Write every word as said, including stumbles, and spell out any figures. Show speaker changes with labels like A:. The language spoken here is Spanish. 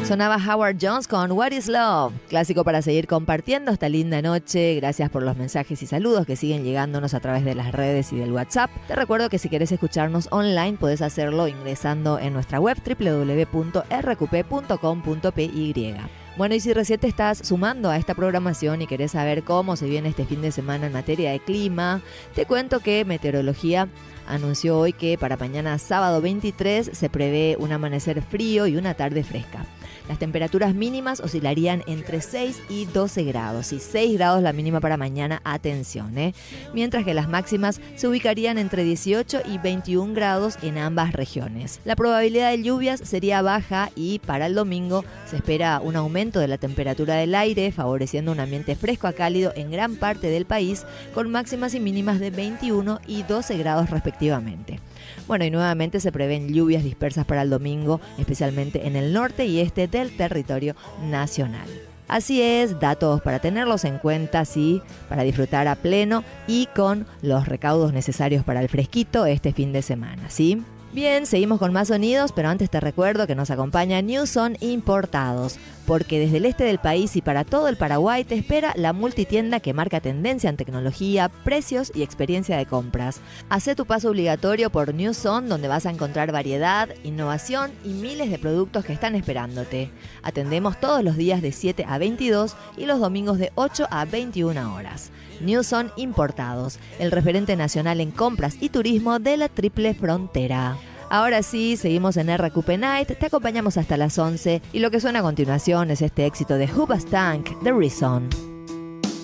A: Sonaba Howard Jones con What is Love, clásico para seguir compartiendo esta linda noche. Gracias por los mensajes y saludos que siguen llegándonos a través de las redes y del WhatsApp. Te recuerdo que si querés escucharnos online podés hacerlo ingresando en nuestra web doble u doble u doble u punto erre cu pe punto com punto pe y. Bueno, y si recién te estás sumando a esta programación y querés saber cómo se viene este fin de semana en materia de clima, te cuento que Meteorología anunció hoy que para mañana sábado veintitrés se prevé un amanecer frío y una tarde fresca. Las temperaturas mínimas oscilarían entre seis y doce grados, y seis grados la mínima para mañana, atención, ¿eh? Mientras que las máximas se ubicarían entre dieciocho y veintiún grados en ambas regiones. La probabilidad de lluvias sería baja y para el domingo se espera un aumento de la temperatura del aire, favoreciendo un ambiente fresco a cálido en gran parte del país, con máximas y mínimas de veintiuno y doce grados respectivamente. Bueno, y nuevamente se prevén lluvias dispersas para el domingo, especialmente en el norte y este del territorio nacional. Así es, datos para tenerlos en cuenta, sí, para disfrutar a pleno y con los recaudos necesarios para el fresquito este fin de semana, ¿sí? Bien, seguimos con más sonidos, pero antes te recuerdo que nos acompaña Newson Importados, porque desde el este del país y para todo el Paraguay te espera la multitienda que marca tendencia en tecnología, precios y experiencia de compras. Hacé tu paso obligatorio por Newson, donde vas a encontrar variedad, innovación y miles de productos que están esperándote. Atendemos todos los días de siete a veintidós y los domingos de ocho a veintiuna horas. Newson Importados, el referente nacional en compras y turismo de la Triple Frontera. Ahora sí, seguimos en erre cu pe Night, te acompañamos hasta las once y lo que suena a continuación es este éxito de Hoobastank, The Reason.